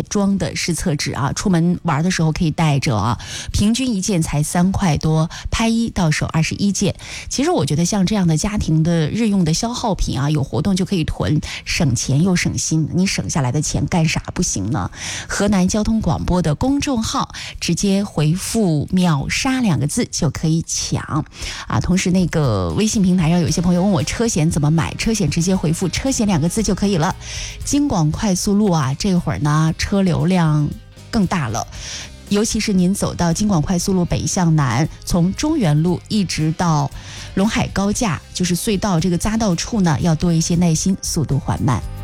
叠装的湿厕纸啊，出门玩的时候可以带着啊，平均一件才3块多，拍一到手21件。其实我觉得像这样的家庭的日用的消耗品啊，有活动就可以囤，省钱又省心。你省下来的钱干啥不行呢？河南交通广播的公众号直接回复秒杀2个字就可以抢啊。同时那个微信平台上有一些朋友问我车险怎么买，车险直接回复车险2个字就可以了。京广快速路啊，这会儿呢车流量更大了，尤其是您走到京广快速路北向南，从中原路一直到陇海高架，就是隧道这个匝道处呢，要多一些耐心，速度缓慢。